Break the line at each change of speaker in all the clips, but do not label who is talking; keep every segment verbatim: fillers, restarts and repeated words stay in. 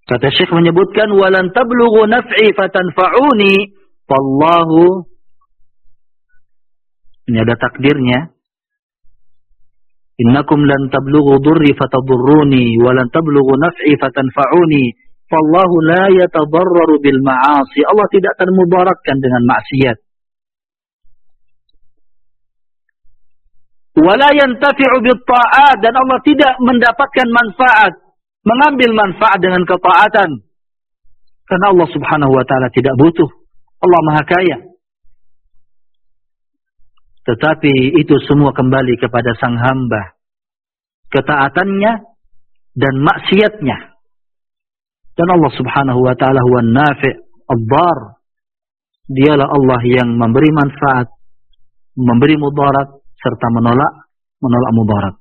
Kata Syekh menyebutkan, walan tablughu naf'i fatanfa'uni, wallahu, ini ada takdirnya, innakum lan tablughu durri fatadurruni, walan tablughu naf'i fatanfa'uni, wallahu la yatadarraru bil ma'asi. Allah tidak akan mudaratkan dengan maksiat. Wala yantafi'u bit ta'at, dan Allah tidak mendapatkan manfaat, mengambil manfaat dengan ketaatan. Karena Allah Subhanahu wa taala tidak butuh. Allah Maha Kaya. Tetapi itu semua kembali kepada sang hamba. Ketaatannya dan maksiatnya. Dan Allah Subhanahu wa taala huwa an-nafi' ad-dar. Dialah Allah yang memberi manfaat, memberi mudarat, serta menolak menolak mudarat.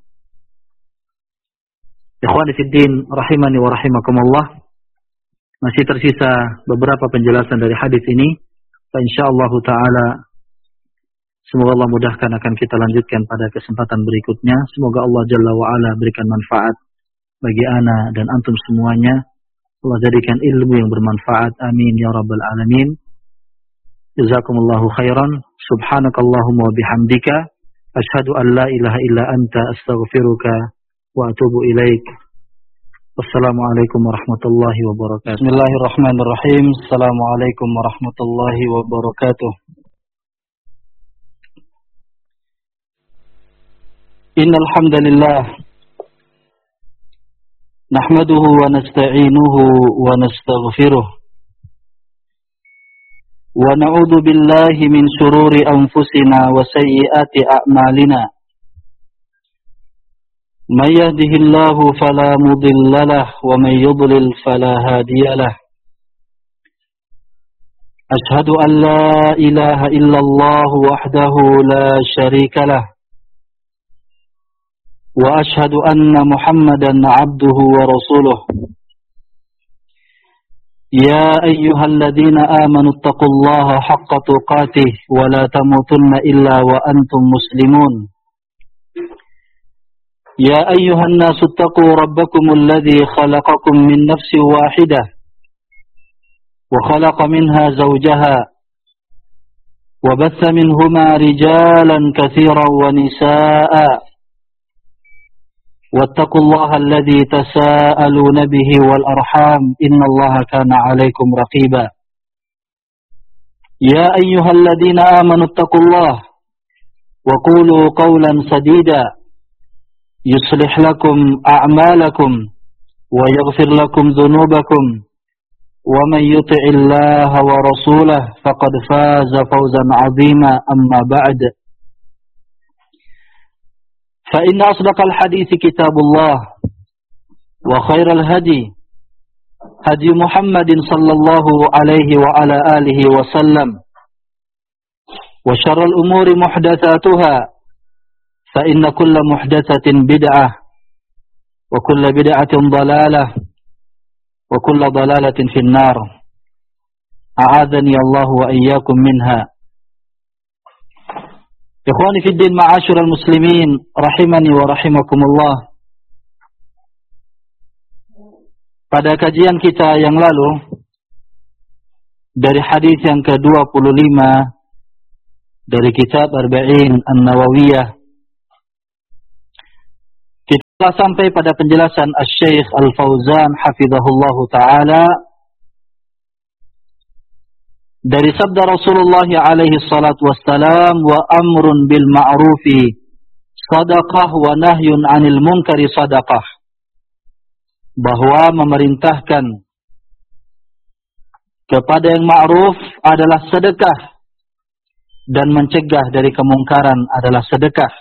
Ikhwani fid din, rahimani wa rahimakumullah. Masih tersisa beberapa penjelasan dari hadis ini. Insyaallah taala semoga Allah mudahkan, akan kita lanjutkan pada kesempatan berikutnya. Semoga Allah Jalla wa Ala berikan manfaat bagi ana dan antum semuanya. Allah jadikan ilmu yang bermanfaat. Amin ya rabbal alamin. Jazakumullahu khairan. Subhanakallahumma wa bihamdika asyhadu an la ilaha illa anta astaghfiruka wa atubu ilaik. Wassalamualaikum warahmatullahi wabarakatuh. Bismillahirrahmanirrahim. Assalamualaikum warahmatullahi wabarakatuh. Innal hamdalillah nahmaduhu wa nasta'inuhu wa nastaghfiruh wa na'udzu billahi min shururi anfusina wa sayyiati a'malina. Man yahdihillahu fala mudilla lahu wa man yudlil fala hadiya lahu. Ashhadu an la ilaha illallah wahdahu la syarika lahu wa ashhadu anna Muhammadan 'abduhu wa rasuluh. Ya ayyuhalladzina amanu taqullaha haqqa tuqatih wa la tamutunna illa wa antum muslimun. Ya ayyuhan nasu taqu rabbakumul ladzi khalaqakum min nafsin wahidah wa khalaqa minha zawjaha wa batha minhuma rijalan katsiran wa nisaa'a wattaqullaha alladzi tasaaluna bihi wal arham innallaha kana 'alaykum raqiba. Ya ayyuhalladzina amanu taqullaha wa qulu qawlan sadida yuslih lakum a'malakum wa yaghfir lakum dhunubakum wa man yuti'illaha wa rasulahu faqad faza fawzan 'azima. Amma ba'd, fa inna asdaqal hadithi kitabullah wa khairal hadi hadi Muhammadin sallallahu alaihi wa ala alihi wa sallam wa syarrul umuri muhdatsatuha fa inna kulla muhdatsatin bid'ah wa kulla bid'atin dhalalah wa kulla dhalalatin finnar. A'adzani Allah wa iyyakum minha. Ikhwani fid din, ma'asyiral muslimin, rahimani wa rahimakumullah. Pada kajian kita yang lalu dari hadis yang ke dua puluh lima dari kitab Arba'in An-Nawawiyah, telah sampai pada penjelasan Asy-Syaikh Al-Fauzan hafizahullahu taala dari sabda Rasulullah alaihi salatu wassalam, wa amrun bil ma'rufi sadaqah wa nahyun 'anil munkari sadaqah, bahwa memerintahkan kepada yang ma'ruf adalah sedekah dan mencegah dari kemungkaran adalah sedekah.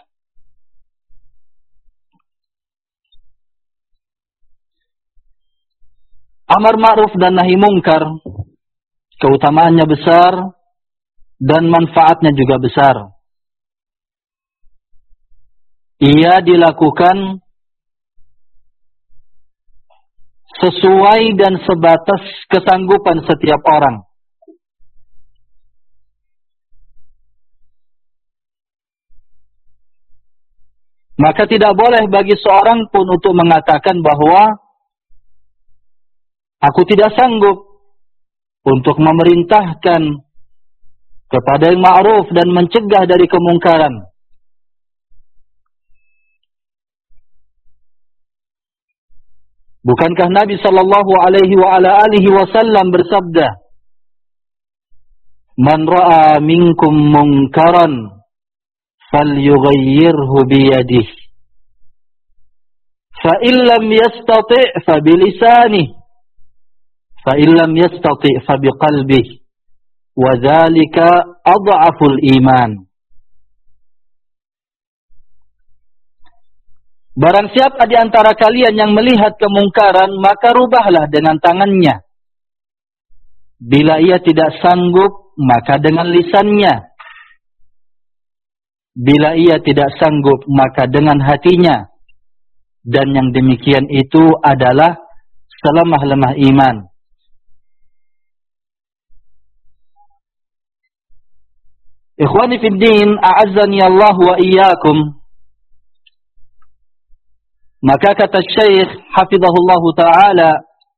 Amar ma'ruf dan nahi mungkar, keutamaannya besar dan manfaatnya juga besar. Ia dilakukan sesuai dan sebatas kesanggupan setiap orang. Maka tidak boleh bagi seorang pun untuk mengatakan bahwa Aku tidak sanggup untuk memerintahkan kepada yang ma'ruf dan mencegah dari kemungkaran. Bukankah Nabi sallallahu alaihi wa ala alihi wasallam bersabda, "Man ra'a minkum munkaran falyughayyirhu biyadihi, fa in lam yastati' fa bilisanihi, fa in lam yastati' fa biqalbihi, wa dzalika adhaful iman." Barang siapa di antara kalian yang melihat kemungkaran, maka rubahlah dengan tangannya. Bila ia tidak sanggup, maka dengan lisannya. Bila ia tidak sanggup, maka dengan hatinya. Dan yang demikian itu adalah selemah-lemah iman. Ikhwani fid din, a'azzani Allah wa iyyakum. Maka kata Syekh hafizahullah ta'ala,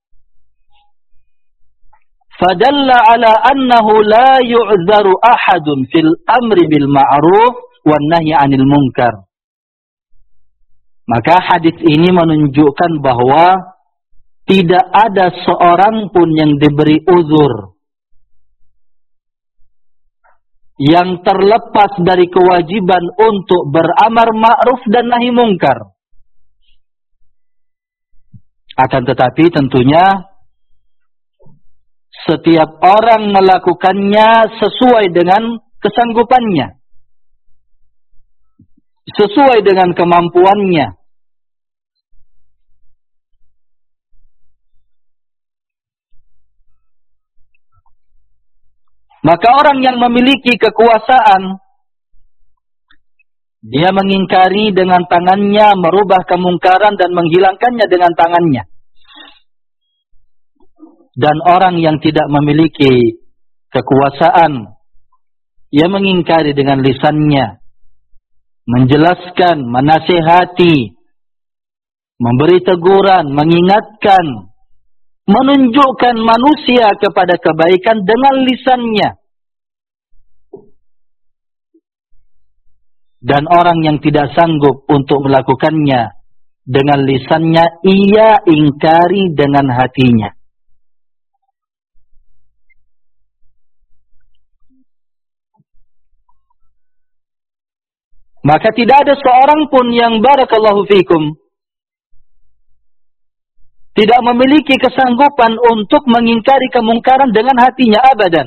fadalla ala annahu la yu'zaru ahadun fil amri bil ma'ruf wan nahyi 'anil munkar. Maka hadis ini menunjukkan bahwa tidak ada seorang pun yang diberi uzur yang terlepas dari kewajiban untuk beramar ma'ruf dan nahi munkar. Akan tetapi tentunya setiap orang melakukannya sesuai dengan kesanggupannya, sesuai dengan kemampuannya. Maka orang yang memiliki kekuasaan, dia mengingkari dengan tangannya, merubah kemungkaran dan menghilangkannya dengan tangannya. Dan orang yang tidak memiliki kekuasaan, ia mengingkari dengan lisannya, menjelaskan, menasihati, memberi teguran, mengingatkan, menunjukkan manusia kepada kebaikan dengan lisannya. Dan orang yang tidak sanggup untuk melakukannya dengan lisannya, ia ingkari dengan hatinya. Maka tidak ada seorang pun yang barakallahu fikum tidak memiliki kesanggupan untuk mengingkari kemungkaran dengan hatinya, abadan.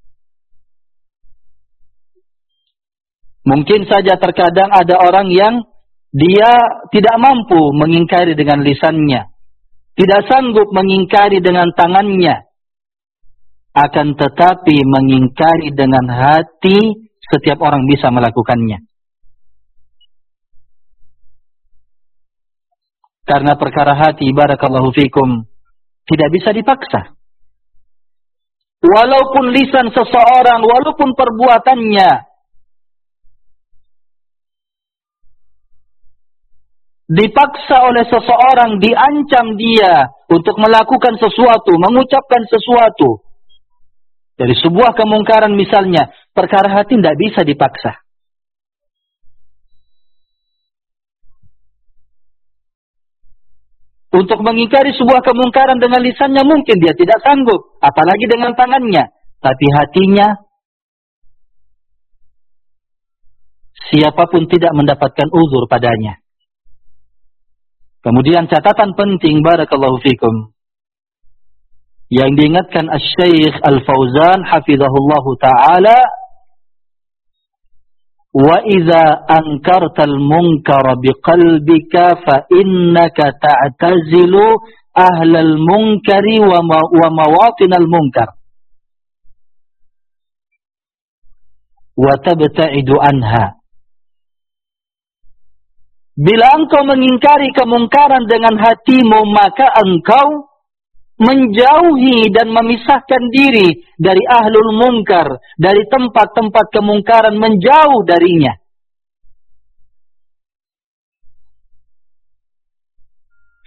Mungkin saja terkadang ada orang yang dia tidak mampu mengingkari dengan lisannya, tidak sanggup mengingkari dengan tangannya, akan tetapi mengingkari dengan hati setiap orang bisa melakukannya. Karena perkara hati, barakallahu fikum, tidak bisa dipaksa. Walaupun lisan seseorang, walaupun perbuatannya dipaksa oleh seseorang, diancam dia untuk melakukan sesuatu, mengucapkan sesuatu dari sebuah kemungkaran misalnya, perkara hati tidak bisa dipaksa. Untuk mengingkari sebuah kemungkaran dengan lisannya mungkin dia tidak sanggup, apalagi dengan tangannya. Tapi hatinya, siapapun tidak mendapatkan uzur padanya. Kemudian catatan penting, barakallahu fikum, yang diingatkan Asy-Syaikh Al-Fauzan hafizahullahu ta'ala, wa idza ankartal munkara biqalbika fa innaka ta'tazilu ahlal munkari wa, ma, wa mawatinal munkar wa tabta'idu anha. Bila engkau mengingkari kemungkaran dengan hatimu, maka engkau menjauhi dan memisahkan diri dari ahlul munkar, dari tempat-tempat kemungkaran, menjauh darinya.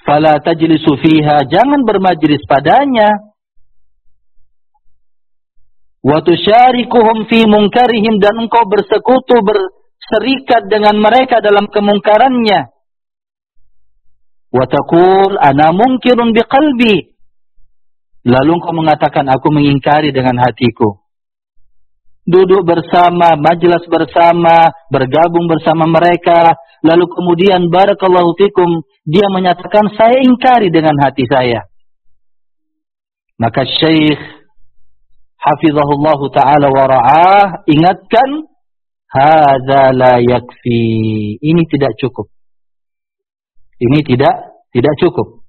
Fala tajlisu fiha, jangan bermajlis padanya. Wa tusyarikuhum fi munkarihim, dan engkau bersekutu, berserikat dengan mereka dalam kemungkarannya. Wa taqul ana munkirun biqalbi, lalu engkau mengatakan aku mengingkari dengan hatiku. Duduk bersama, majelis bersama, bergabung bersama mereka, lalu kemudian barakallahu fikum, dia menyatakan saya ingkari dengan hati saya. Maka Syekh hafizahullah ta'ala wa ra'ah ingatkan, hadza la yakfi, ini tidak cukup. Ini tidak tidak cukup.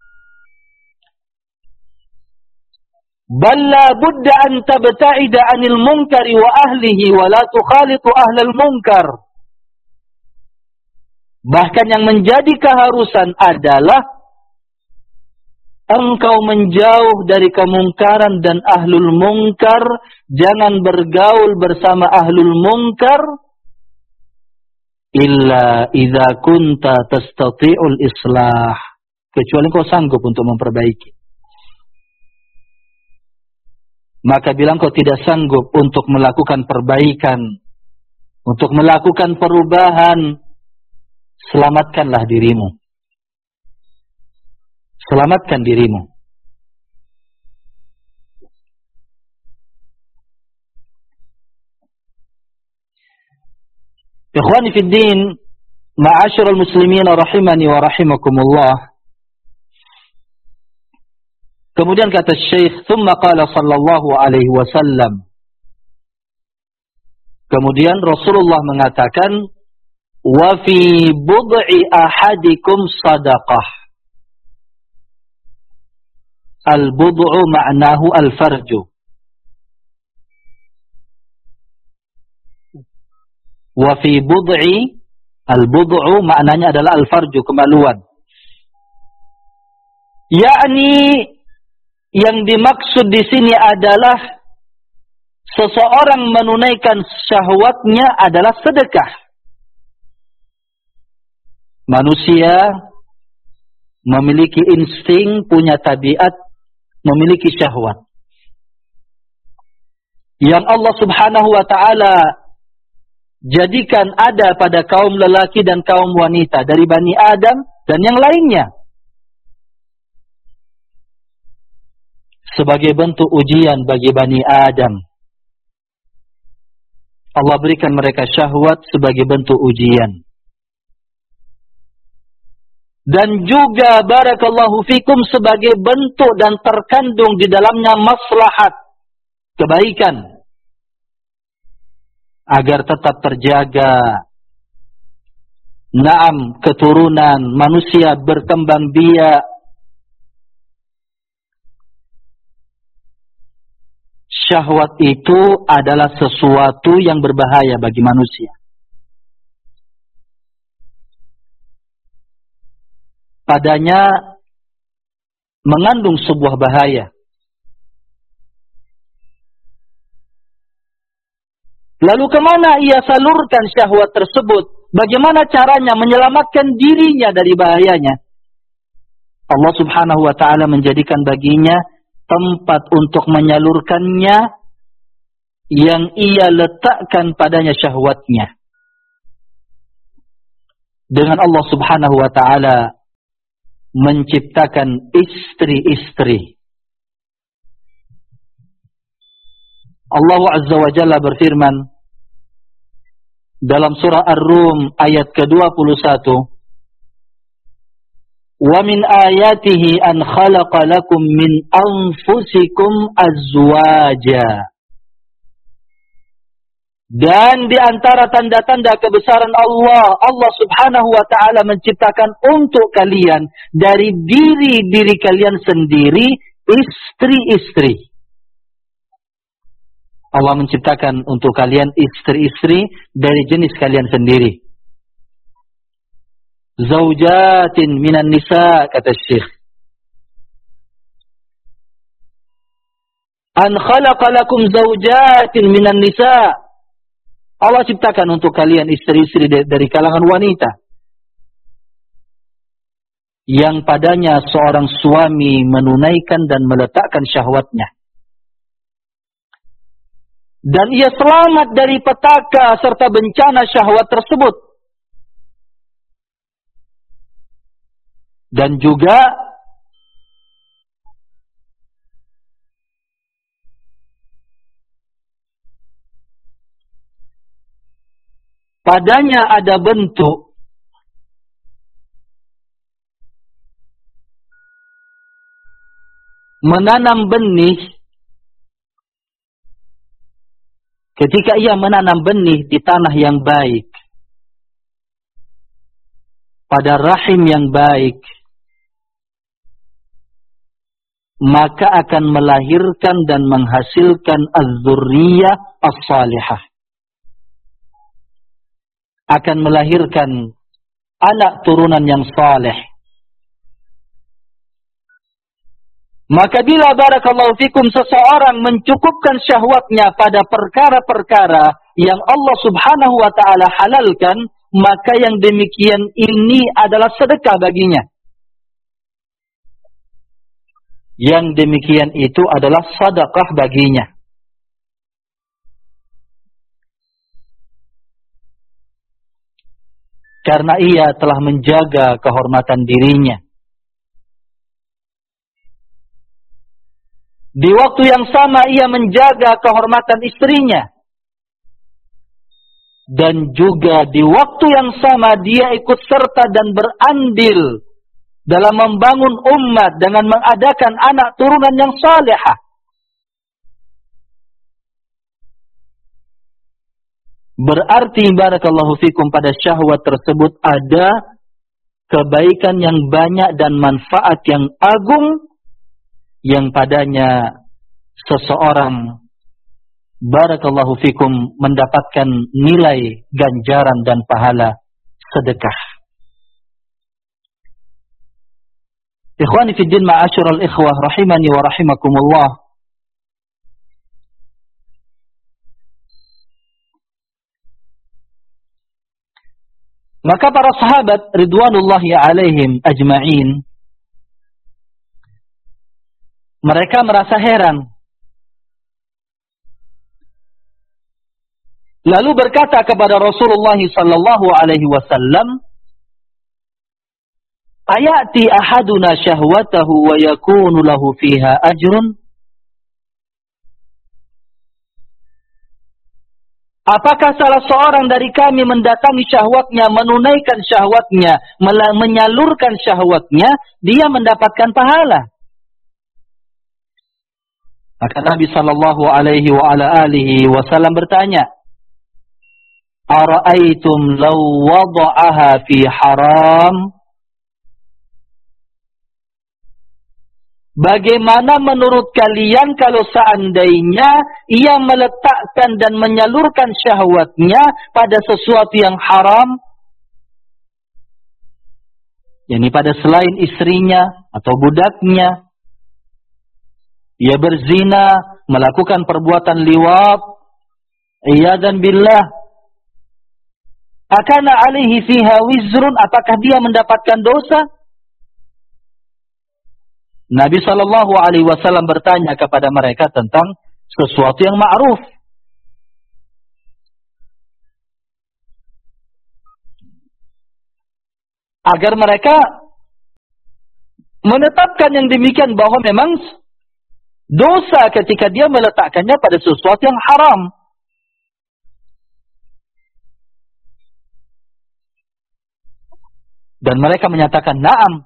Bal la budda an tabta'ida 'anil munkari wa ahlihi wa la tukhalitu ahlal munkar. Bahkan yang menjadi keharusan adalah engkau menjauh dari kemungkaran dan ahlul munkar, jangan bergaul bersama ahlul munkar illa idza kunta tastati'ul islah, kecuali engkau sanggup untuk memperbaiki. Maka bila engkau tidak sanggup untuk melakukan perbaikan, untuk melakukan perubahan, selamatkanlah dirimu. Selamatkan dirimu. Ikhwani fid din, ma'asyiral muslimin rahimani wa rahimakumullah. Kemudian kata Syekh, "Tsumma qala sallallahu alaihi wasallam." Kemudian Rasulullah mengatakan, "Wa fi bud'i ahadikum sadaqah." Al-bud'u ma'nahu al-farju. Wa fi bud'i, al-bud'u maknanya adalah al-farju, kemaluan. Yakni yang dimaksud di sini adalah seseorang menunaikan syahwatnya adalah sedekah. Manusia memiliki insting, punya tabiat, memiliki syahwat. Yang Allah Subhanahu wa ta'ala jadikan ada pada kaum lelaki dan kaum wanita dari Bani Adam dan yang lainnya. Sebagai bentuk ujian bagi Bani Adam. Allah berikan mereka syahwat sebagai bentuk ujian. Dan juga barakallahu fikum sebagai bentuk dan terkandung di dalamnya maslahat, kebaikan, agar tetap terjaga naam keturunan manusia berkembang biak. Syahwat itu adalah sesuatu yang berbahaya bagi manusia. Padanya mengandung sebuah bahaya. Lalu kemana ia salurkan syahwat tersebut? Bagaimana caranya menyelamatkan dirinya dari bahayanya? Allah Subhanahu wa ta'ala menjadikan baginya tempat untuk menyalurkannya yang ia letakkan padanya syahwatnya. Dengan Allah Subhanahu wa ta'ala menciptakan istri-istri. Allah Azza wa Jalla berfirman dalam surah Ar-Rum ayat ke dua puluh satu, "Wa min ayatihi an khalaqa lakum min anfusikum azwaja." Dan di antara tanda-tanda kebesaran Allah, Allah Subhanahu wa ta'ala menciptakan untuk kalian dari diri-diri kalian sendiri istri-istri. Allah menciptakan untuk kalian istri-istri dari jenis kalian sendiri. Zaujatin minan nisa, kata Syekh. An khalaqa lakum zaujatin minan nisa. Allah ciptakan untuk kalian istri-istri dari kalangan wanita. yang padanya seorang suami menunaikan dan meletakkan syahwatnya. Dan ia selamat dari petaka serta bencana syahwat tersebut. Dan juga padanya ada bentuk menanam benih. Ketika ia menanam benih di tanah yang baik, pada rahim yang baik, maka akan melahirkan dan menghasilkan az-dzurriyyah as-salihah. Akan melahirkan anak turunan yang saleh. Maka bila barakallahu fikum seseorang mencukupkan syahwatnya pada perkara-perkara yang Allah subhanahu wa ta'ala halalkan, maka yang demikian ini adalah sedekah baginya. Yang demikian itu adalah sedekah baginya. Karena ia telah menjaga kehormatan dirinya. Di waktu yang sama ia menjaga kehormatan istrinya. Dan juga di waktu yang sama dia ikut serta dan berandil dalam membangun umat dengan mengadakan anak turunan yang salihah. Berarti barakallahu fikum pada syahwat tersebut ada kebaikan yang banyak dan manfaat yang agung yang padanya seseorang barakallahu fikum mendapatkan nilai ganjaran dan pahala sedekah. Ikhwani fi din ma'asyiral ikhwah rahimani wa rahimakumullah. Maka para sahabat ridwanullahi alaihim ajma'in, mereka merasa heran. Lalu berkata kepada Rasulullah sallallahu alaihi wasallam, "Ayati ahaduna syahwatahu wa yakunu lahu fiha ajrun?" Apakah salah seorang dari kami mendatangi syahwatnya, menunaikan syahwatnya, menyalurkan syahwatnya, dia mendapatkan pahala? Maka Nabi sallallahu alaihi wa ala alihi wasallam bertanya, "Ara'aitum law wada'aha fi haram?" Bagaimana menurut kalian kalau seandainya ia meletakkan dan menyalurkan syahwatnya pada sesuatu yang haram? yakni pada selain istrinya atau budaknya. Ia berzina, melakukan perbuatan liwat, iyadan billah. Akana alaihi fiha wizrun, apakah dia mendapatkan dosa? Nabi sallallahu alaihi wasallam bertanya kepada mereka tentang sesuatu yang ma'ruf. Agar mereka menetapkan yang demikian, bahwa memang dosa ketika dia meletakkannya pada sesuatu yang haram. Dan mereka menyatakan, "Na'am,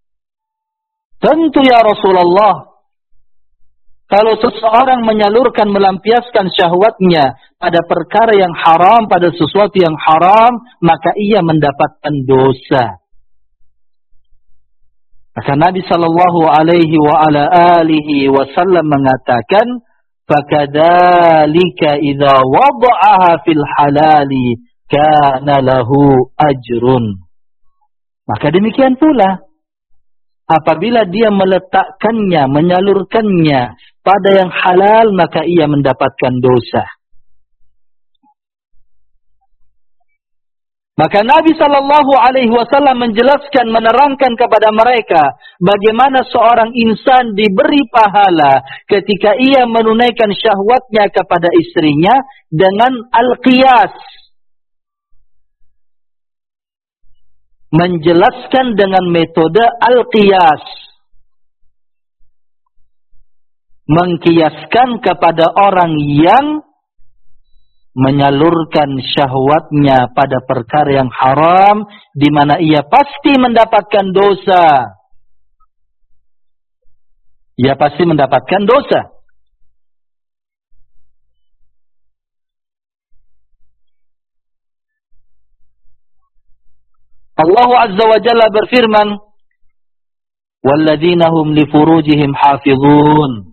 tentu ya Rasulullah. Kalau seseorang menyalurkan, melampiaskan syahwatnya pada perkara yang haram, pada sesuatu yang haram, maka ia mendapatkan dosa." Maka Nabi sallallahu alaihi wa ala alihi wasallam mengatakan, "Fakadzalika idza wada'aha fil halali kana lahu ajrun." Maka demikian pula apabila dia meletakkannya, menyalurkannya pada yang halal, maka ia mendapatkan dosa. Maka Nabi Shallallahu Alaihi Wasallam menjelaskan, menerangkan kepada mereka bagaimana seorang insan diberi pahala ketika ia menunaikan syahwatnya kepada istrinya dengan al-qiyas. Menjelaskan dengan metode al-qiyas. Mengkiaskan kepada orang yang menyalurkan syahwatnya pada perkara yang haram, di mana ia pasti mendapatkan dosa. Ia pasti mendapatkan dosa. Allah Azza wa Jalla berfirman, "Walladzina hum li furujihim hafizun."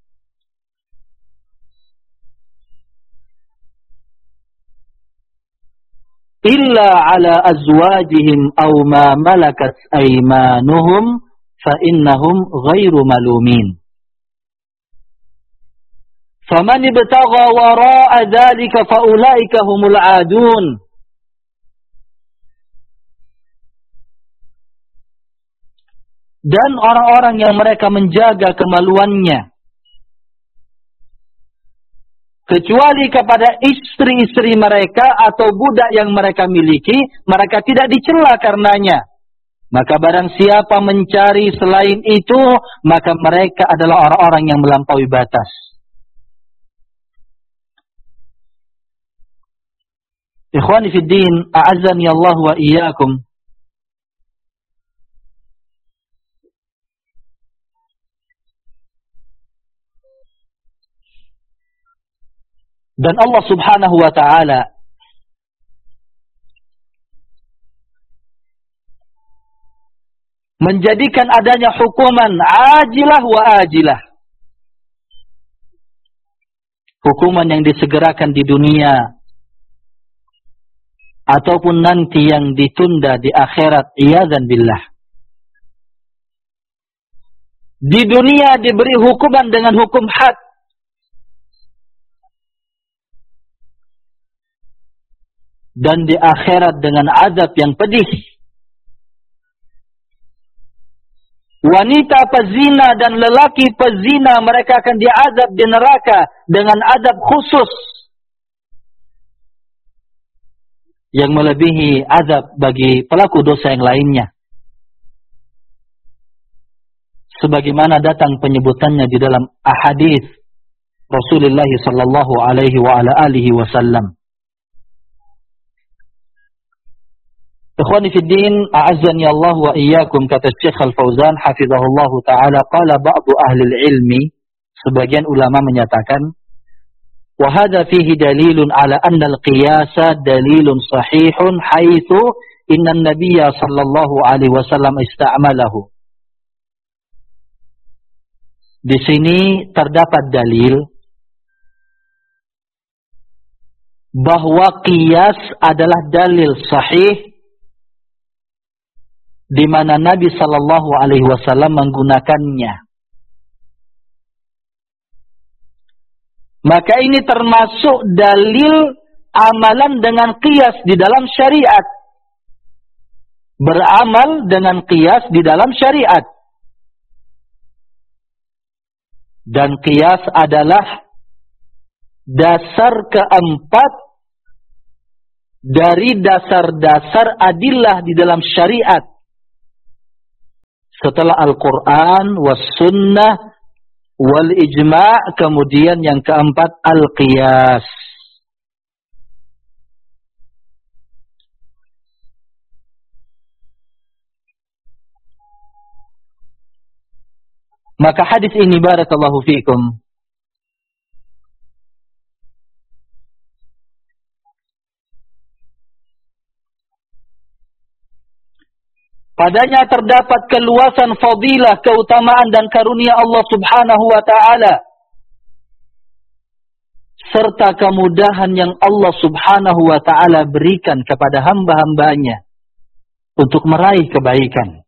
Illa ala azwajihim aw ma malakat aymanuhum fa innahum ghairu malumin. Faman ibtagha wara'a dzalika fa ulaika humul adun. Dan orang-orang yang mereka menjaga kemaluannya kecuali kepada istri-istri mereka atau budak yang mereka miliki, mereka tidak dicela karenanya. Maka barang siapa mencari selain itu, maka mereka adalah orang-orang yang melampaui batas. Ikhwani fid din, a'azzani Allah wa iyyakum. Dan Allah Subhanahu wa ta'ala menjadikan adanya hukuman ajilah wa ajilah. Hukuman yang disegerakan di dunia ataupun nanti yang ditunda di akhirat, iyadzan billah. Di dunia diberi hukuman dengan hukum had. Dan di akhirat dengan azab yang pedih. Wanita pezina dan lelaki pezina, mereka akan diazab di neraka dengan azab khusus yang melebihi azab bagi pelaku dosa yang lainnya. Sebagaimana datang penyebutannya di dalam ahadits Rasulullah sallallahu alaihi wa ala alihi wasallam. Ikhwani fi din, a'azzani Allah wa iyyakum, kata Syekh Al-Fauzan hafizahullah taala, qala ba'du ahli ilmi, sebagian ulama menyatakan, wa hadha fihi dalilun ala anna al-qiyasa dalilun sahihun haitsu inna an-nabiyya sallallahu alaihi wasallam ista'malahu. Di sini terdapat dalil bahwa qiyas adalah dalil sahih di mana Nabi sallallahu alaihi wasallam menggunakannya. Maka ini termasuk dalil amalan dengan qiyas di dalam syariat. Beramal dengan qiyas di dalam syariat. Dan qiyas adalah dasar keempat dari dasar-dasar adillah di dalam syariat. Setelah Al-Quran, was sunnah, wal ijma', kemudian yang keempat al-qiyas. Maka hadis ini, barakallahu fiikum, padanya terdapat keluasan fadilah, keutamaan dan karunia Allah Subhanahu wa ta'ala, serta kemudahan yang Allah Subhanahu wa ta'ala berikan kepada hamba-hambanya untuk meraih kebaikan.